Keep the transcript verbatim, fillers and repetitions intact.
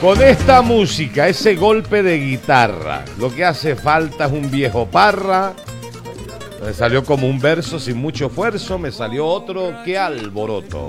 Con esta música, ese golpe de guitarra, lo que hace falta es un viejo parra. Me salió como un verso sin mucho esfuerzo, me salió otro, qué alboroto.